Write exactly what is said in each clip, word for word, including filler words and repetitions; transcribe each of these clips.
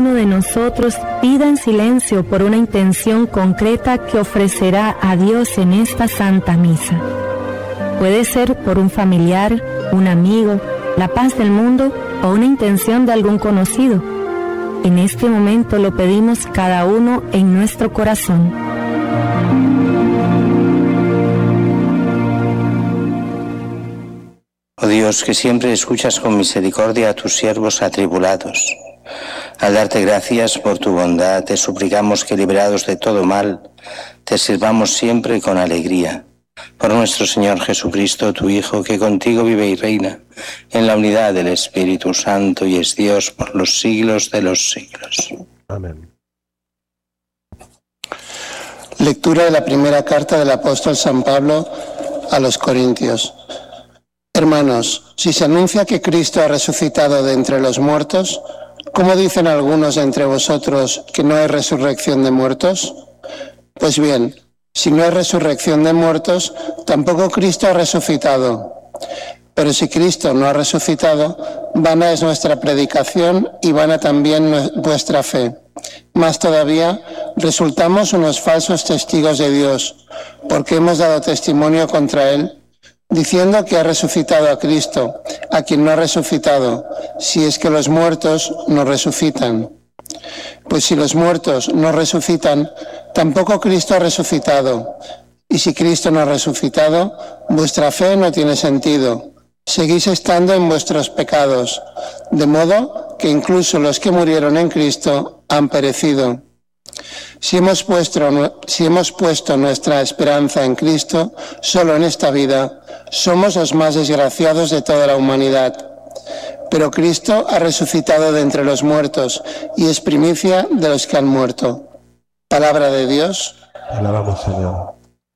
uno de nosotros pida en silencio por una intención concreta que ofrecerá a Dios en esta Santa Misa. Puede ser por un familiar, un amigo, la paz del mundo o una intención de algún conocido. En este momento lo pedimos cada uno en nuestro corazón. Oh Dios, que siempre escuchas con misericordia a tus siervos atribulados. Al darte gracias por tu bondad, te suplicamos que, liberados de todo mal, te sirvamos siempre con alegría. Por nuestro Señor Jesucristo, tu Hijo, que contigo vive y reina, en la unidad del Espíritu Santo, y es Dios por los siglos de los siglos. Amén. Lectura de la primera carta del apóstol San Pablo a los Corintios. Hermanos, si se anuncia que Cristo ha resucitado de entre los muertos, ¿cómo dicen algunos de entre vosotros que no hay resurrección de muertos? Pues bien, si no hay resurrección de muertos, tampoco Cristo ha resucitado. Pero si Cristo no ha resucitado, vana es nuestra predicación y vana también vuestra fe. Más todavía, resultamos unos falsos testigos de Dios, porque hemos dado testimonio contra Él, diciendo que ha resucitado a Cristo, a quien no ha resucitado, si es que los muertos no resucitan. Pues si los muertos no resucitan, tampoco Cristo ha resucitado. Y si Cristo no ha resucitado, vuestra fe no tiene sentido. Seguís estando en vuestros pecados, de modo que incluso los que murieron en Cristo han perecido. Si hemos puesto, si hemos puesto nuestra esperanza en Cristo solo en esta vida, somos los más desgraciados de toda la humanidad. Pero Cristo ha resucitado de entre los muertos y es primicia de los que han muerto. Palabra de Dios. Alabamos, Señor.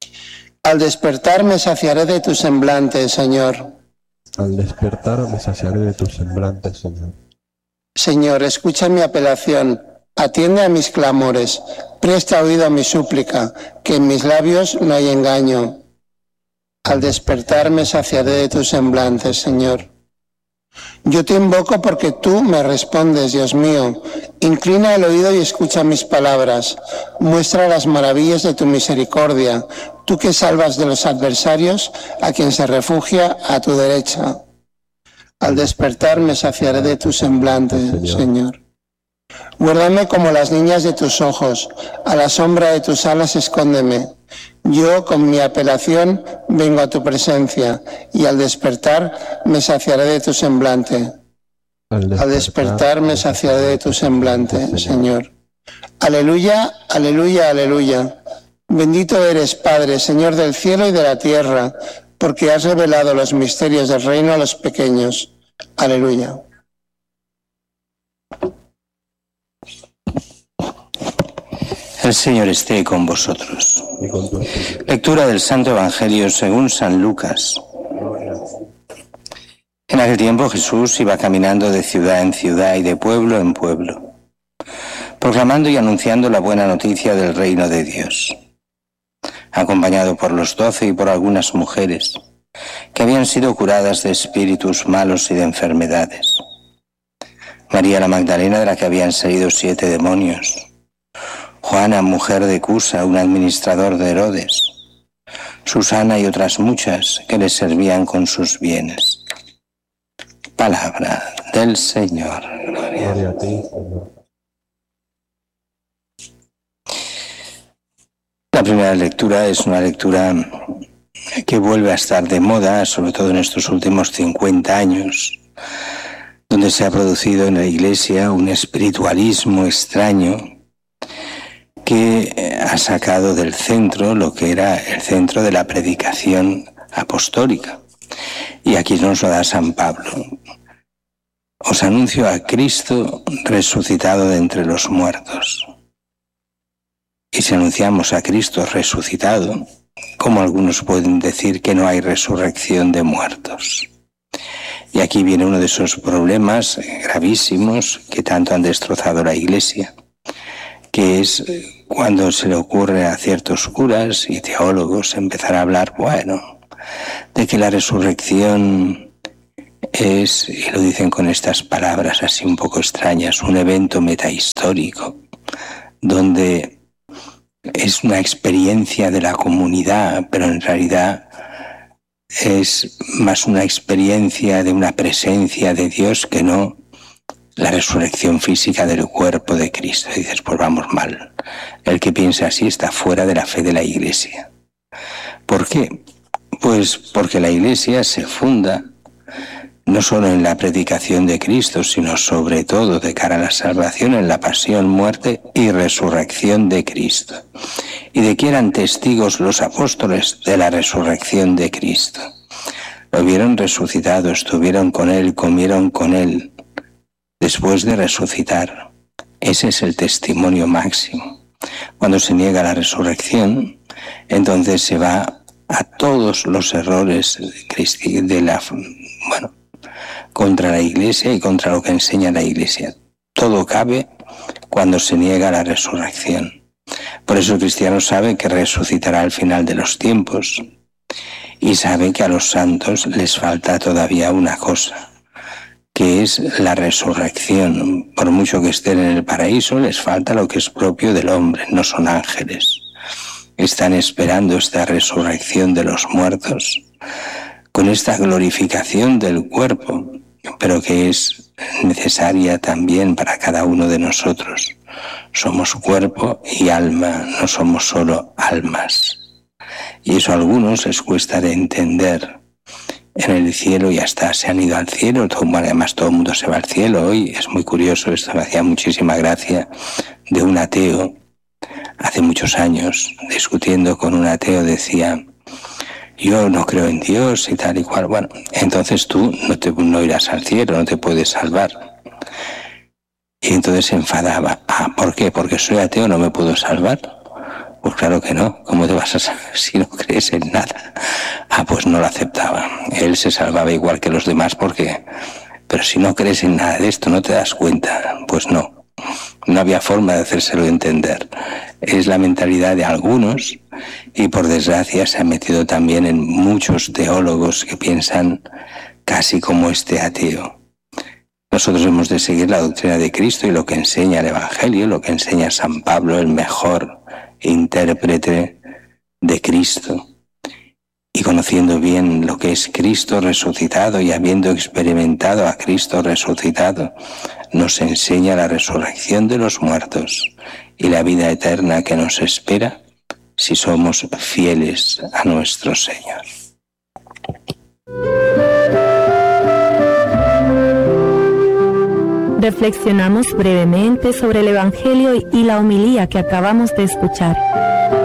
Al despertar me saciaré de tu semblante, Señor. Al despertar me saciaré de tu semblante, Señor. Señor, escucha mi apelación, atiende a mis clamores, presta oído a mi súplica, que en mis labios no hay engaño. Al despertar me saciaré de tu semblante, Señor. Yo te invoco porque tú me respondes, Dios mío. Inclina el oído y escucha mis palabras. Muestra las maravillas de tu misericordia, tú que salvas de los adversarios a quien se refugia a tu derecha. Al despertar me saciaré de tu semblante, Señor. Guárdame como las niñas de tus ojos, a la sombra de tus alas escóndeme. Yo, con mi apelación, vengo a tu presencia, y al despertar me saciaré de tu semblante. Al despertar, al despertar me saciaré de tu semblante, Señor. Aleluya, aleluya, aleluya. Bendito eres, Padre, Señor del cielo y de la tierra, porque has revelado los misterios del reino a los pequeños. Aleluya. El Señor esté con vosotros. Lectura del Santo Evangelio según San Lucas. En aquel tiempo Jesús iba caminando de ciudad en ciudad y de pueblo en pueblo, proclamando y anunciando la buena noticia del reino de Dios, acompañado por los doce y por algunas mujeres que habían sido curadas de espíritus malos y de enfermedades. María la Magdalena, de la que habían salido siete demonios; Juana, mujer de Cusa, un administrador de Herodes; Susana y otras muchas que les servían con sus bienes. Palabra del Señor. Gloria a ti, Señor. La primera lectura es una lectura que vuelve a estar de moda, sobre todo en estos últimos cincuenta años, donde se ha producido en la Iglesia un espiritualismo extraño que ha sacado del centro lo que era el centro de la predicación apostólica. Y aquí nos lo da San Pablo. Os anuncio a Cristo resucitado de entre los muertos. Y si anunciamos a Cristo resucitado, ¿cómo algunos pueden decir que no hay resurrección de muertos? Y aquí viene uno de esos problemas gravísimos que tanto han destrozado la Iglesia, que es cuando se le ocurre a ciertos curas y teólogos empezar a hablar, bueno, de que la resurrección es, y lo dicen con estas palabras así un poco extrañas, un evento metahistórico, donde es una experiencia de la comunidad, pero en realidad es más una experiencia de una presencia de Dios que no la resurrección física del cuerpo de Cristo. Y dices, pues vamos mal. El que piensa así está fuera de la fe de la Iglesia. ¿Por qué? Pues porque la Iglesia se funda no solo en la predicación de Cristo, sino sobre todo de cara a la salvación en la pasión, muerte y resurrección de Cristo. ¿Y de qué eran testigos los apóstoles? De la resurrección de Cristo. Lo vieron resucitado, estuvieron con Él, comieron con Él, después de resucitar. Ese es el testimonio máximo. Cuando se niega la resurrección, entonces se va a todos los errores de la, bueno, contra la Iglesia y contra lo que enseña la Iglesia. Todo cabe cuando se niega la resurrección. Por eso el cristiano sabe que resucitará al final de los tiempos y sabe que a los santos les falta todavía una cosa, que es la resurrección. Por mucho que estén en el paraíso, les falta lo que es propio del hombre, no son ángeles. Están esperando esta resurrección de los muertos, con esta glorificación del cuerpo, pero que es necesaria también para cada uno de nosotros. Somos cuerpo y alma, no somos solo almas. Y eso a algunos les cuesta de entender. En el cielo ya está, se han ido al cielo, todo, además todo el mundo se va al cielo hoy. Es muy curioso, esto me hacía muchísima gracia, de un ateo, hace muchos años, discutiendo con un ateo, decía, yo no creo en Dios y tal y cual. Bueno, entonces tú no, te, no irás al cielo, no te puedes salvar. Y entonces se enfadaba. Ah, ¿por qué? ¿Porque soy ateo no me puedo salvar? Pues claro que no. ¿Cómo te vas a salvar si no crees en nada? Ah, pues no lo aceptaba. Él se salvaba igual que los demás porque... Pero si no crees en nada de esto, ¿no te das cuenta? Pues no. No había forma de hacérselo entender. Es la mentalidad de algunos y por desgracia se ha metido también en muchos teólogos que piensan casi como este ateo. Nosotros hemos de seguir la doctrina de Cristo y lo que enseña el Evangelio, lo que enseña San Pablo, el mejor intérprete de Cristo. Y conociendo bien lo que es Cristo resucitado y habiendo experimentado a Cristo resucitado, nos enseña la resurrección de los muertos y la vida eterna que nos espera si somos fieles a nuestro Señor. Reflexionamos brevemente sobre el Evangelio y la homilía que acabamos de escuchar.